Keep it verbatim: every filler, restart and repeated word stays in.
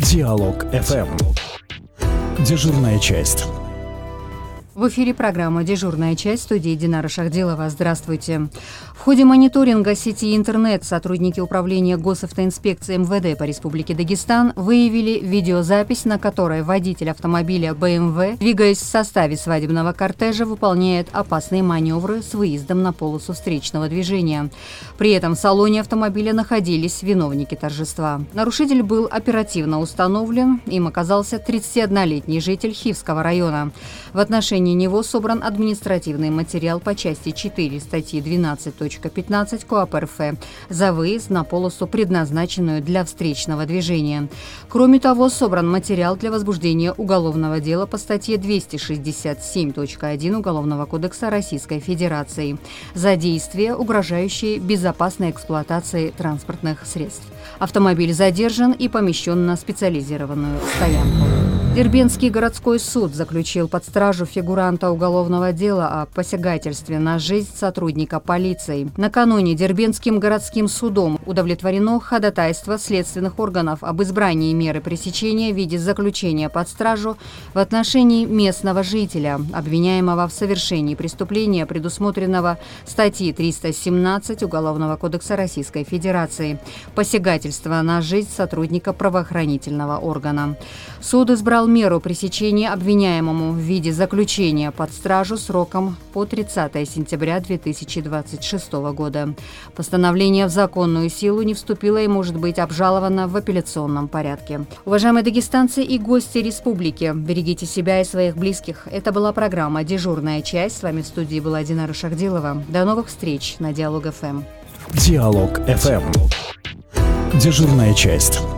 Диалог эф эм. Дежурная часть. В эфире программа «Дежурная часть», в студии Динара Шахдилова. Здравствуйте. В ходе мониторинга сети интернет сотрудники управления госавтоинспекции эм вэ дэ по Республике Дагестан выявили видеозапись, на которой водитель автомобиля бэ эм вэ, двигаясь в составе свадебного кортежа, выполняет опасные маневры с выездом на полосу встречного движения. При этом в салоне автомобиля находились виновники торжества. Нарушитель был оперативно установлен. Им оказался тридцатиоднолетний житель Хивского района. В отношении него собран административный материал по части четыре статьи двенадцать точка пятнадцать КоАП эр эф за выезд на полосу, предназначенную для встречного движения. Кроме того, собран материал для возбуждения уголовного дела по статье двести шестьдесят семь точка один Уголовного кодекса Российской Федерации за действия, угрожающие безопасной эксплуатации транспортных средств. Автомобиль задержан и помещен на специализированную стоянку. Дербентский городской суд заключил под стражу фигуранта уголовного дела о посягательстве на жизнь сотрудника полиции. Накануне Дербентским городским судом удовлетворено ходатайство следственных органов об избрании меры пресечения в виде заключения под стражу в отношении местного жителя, обвиняемого в совершении преступления, предусмотренного статьей триста семнадцать Уголовного кодекса Российской Федерации «Посягательство на жизнь сотрудника правоохранительного органа». Суд избрал меру пресечения обвиняемому в виде заключения под стражу сроком по тридцатое сентября две тысячи двадцать шестого года. Постановление в законную силу не вступило и может быть обжаловано в апелляционном порядке. Уважаемые дагестанцы и гости республики, берегите себя и своих близких. Это была программа «Дежурная часть». С вами в студии была Динара Шахдилова. До новых встреч на Диалог эф эм. Диалог эф эм. Дежурная часть.